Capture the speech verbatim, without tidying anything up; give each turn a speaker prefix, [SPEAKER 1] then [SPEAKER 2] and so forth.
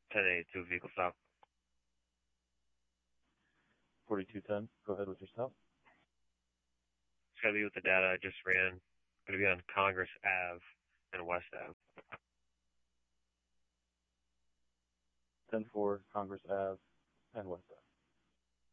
[SPEAKER 1] ten eight two vehicle stop.
[SPEAKER 2] forty-two ten, go ahead with your stop.
[SPEAKER 1] It's going to be with the data I just ran. Going to be on Congress Ave and West Ave.
[SPEAKER 2] ten four, Congress Ave and West Ave.